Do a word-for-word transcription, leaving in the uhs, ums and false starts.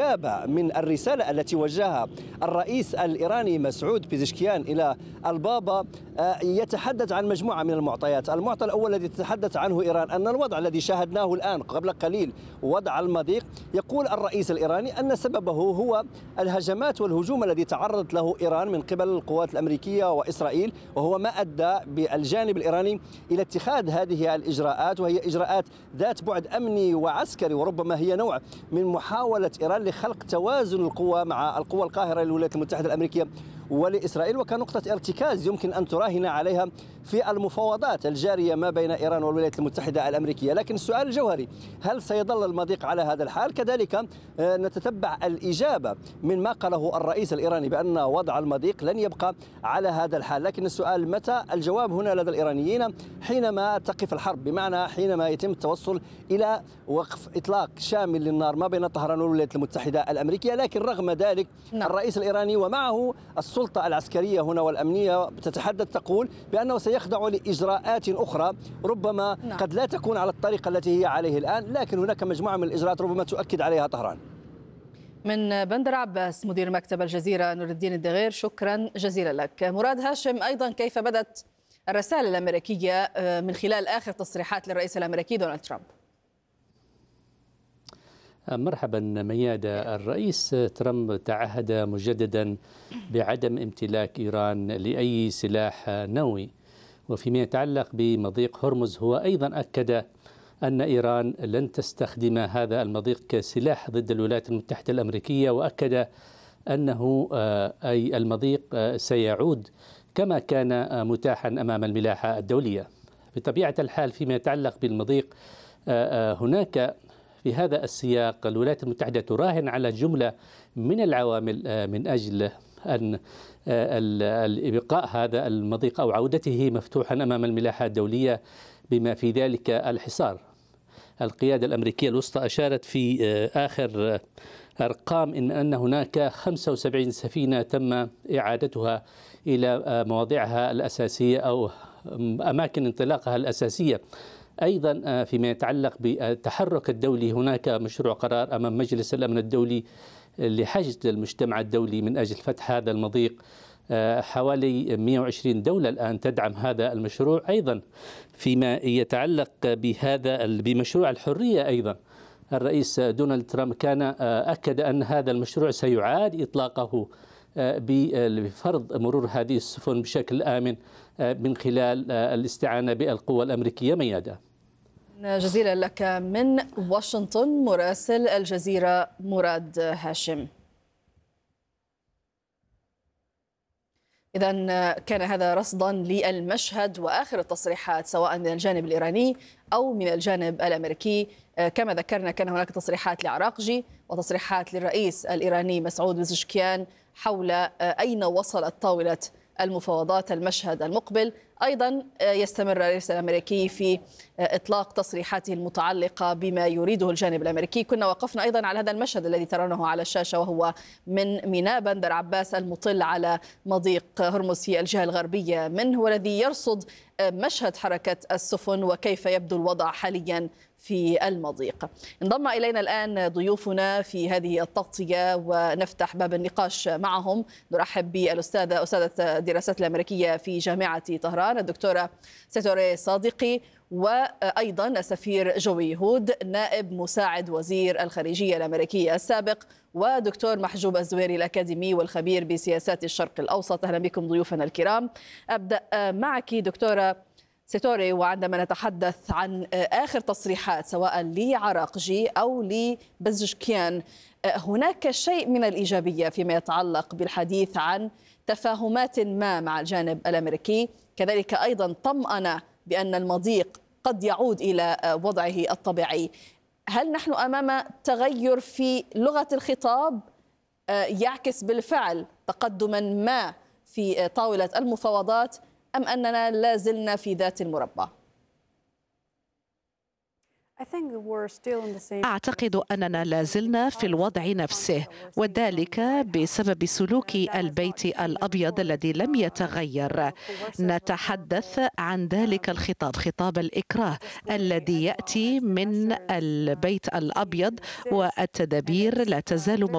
استجابة من الرسالة التي وجهها الرئيس الإيراني مسعود بيزشكيان إلى البابا يتحدث عن مجموعة من المعطيات. المعطى الأول الذي تتحدث عنه إيران أن الوضع الذي شاهدناه الآن قبل قليل وضع المضيق، يقول الرئيس الإيراني أن سببه هو الهجمات والهجوم الذي تعرضت له إيران من قبل القوات الأمريكية وإسرائيل، وهو ما أدى بالجانب الإيراني إلى اتخاذ هذه الإجراءات، وهي إجراءات ذات بعد أمني وعسكري، وربما هي نوع من محاولة إيران لخلق توازن القوى مع القوى القاهرة للولايات المتحدة الأمريكية ولإسرائيل، وكنقطة ارتكاز يمكن أن تراهن عليها في المفاوضات الجارية ما بين إيران والولايات المتحدة الأمريكية. لكن السؤال الجوهري، هل سيظل المضيق على هذا الحال؟ كذلك نتتبع الإجابة من ما قاله الرئيس الإيراني بأن وضع المضيق لن يبقى على هذا الحال. لكن السؤال متى؟ الجواب هنا لدى الإيرانيين حينما تقف الحرب، بمعنى حينما يتم التوصل إلى وقف إطلاق شامل للنار ما بين طهران والولايات المتحدة الأمريكية. لكن رغم ذلك نعم. الرئيس الإيراني ومعه السلطة العسكرية هنا والأمنية تتحدث تقول بأنه سيخضع لإجراءات أخرى ربما نعم. قد لا تكون على الطريقة التي هي عليه الآن، لكن هناك مجموعة من الإجراءات ربما تؤكد عليها طهران. من بندر عباس مدير مكتب الجزيرة نور الدين الدغير، شكرا جزيلا لك. مراد هاشم، أيضا كيف بدت الرسالة الأمريكية من خلال آخر تصريحات للرئيس الأمريكي دونالد ترامب؟ مرحبا ميادة. الرئيس ترامب تعهد مجددا بعدم امتلاك إيران لأي سلاح نووي، وفيما يتعلق بمضيق هرمز هو أيضا أكد أن إيران لن تستخدم هذا المضيق كسلاح ضد الولايات المتحدة الأمريكية، وأكد أنه أي المضيق سيعود كما كان متاحا أمام الملاحة الدولية. بطبيعة الحال فيما يتعلق بالمضيق هناك في هذا السياق الولايات المتحدة تراهن على جملة من العوامل من أجل أن الإبقاء هذا المضيق أو عودته مفتوحا أمام الملاحة الدولية، بما في ذلك الحصار. القيادة الأمريكية الوسطى أشارت في آخر أرقام إن أن هناك خمسة وسبعين سفينة تم إعادتها إلى مواضعها الأساسية أو أماكن انطلاقها الأساسية. أيضا فيما يتعلق بالتحرك الدولي هناك مشروع قرار أمام مجلس الأمن الدولي لحشد المجتمع الدولي من أجل فتح هذا المضيق. حوالي مئة وعشرين دولة الآن تدعم هذا المشروع. أيضا فيما يتعلق بهذا بمشروع الحرية، أيضا الرئيس دونالد ترامب كان أكد أن هذا المشروع سيعاد إطلاقه بفرض مرور هذه السفن بشكل آمن من خلال الاستعانة بالقوى الأمريكية. ميادة، جزيلا لك من واشنطن مراسل الجزيرة مراد هاشم. إذا كان هذا رصدا للمشهد وآخر التصريحات سواء من الجانب الإيراني أو من الجانب الأمريكي. كما ذكرنا كان هناك تصريحات لعراقجي وتصريحات للرئيس الإيراني مسعود بيزشكيان حول أين وصلت طاولة المفاوضات. المشهد المقبل أيضا يستمر الرئيس الأمريكي في إطلاق تصريحاته المتعلقة بما يريده الجانب الأمريكي. كنا وقفنا أيضا على هذا المشهد الذي ترونه على الشاشة، وهو من ميناء بندر عباس المطل على مضيق هرمز في الجهة الغربية منه، والذي يرصد مشهد حركة السفن وكيف يبدو الوضع حاليا في المضيق. انضم إلينا الآن ضيوفنا في هذه التغطية ونفتح باب النقاش معهم. نرحب بالأستاذة أستاذة الدراسات الأمريكية في جامعة طهران الدكتورة سيتوري صادقي، وأيضا السفير جوي هود نائب مساعد وزير الخارجية الأمريكية السابق، ودكتور محجوب الزويري الأكاديمي والخبير بسياسات الشرق الأوسط. أهلا بكم ضيوفنا الكرام. أبدأ معك دكتورة سيتوري، وعندما نتحدث عن آخر تصريحات سواء لعراقجي أو لبزشكيان، هناك شيء من الإيجابية فيما يتعلق بالحديث عن تفاهمات ما مع الجانب الأمريكي، كذلك أيضا طمأنة بأن المضيق قد يعود إلى وضعه الطبيعي. هل نحن أمام تغير في لغة الخطاب يعكس بالفعل تقدما ما في طاولة المفاوضات، أم أننا لا زلنا في ذات المربع؟ أعتقد أننا لازلنا في الوضع نفسه، وذلك بسبب سلوك البيت الأبيض الذي لم يتغير. نتحدث عن ذلك الخطاب، خطاب الإكراه الذي يأتي من البيت الأبيض، والتدابير لا تزال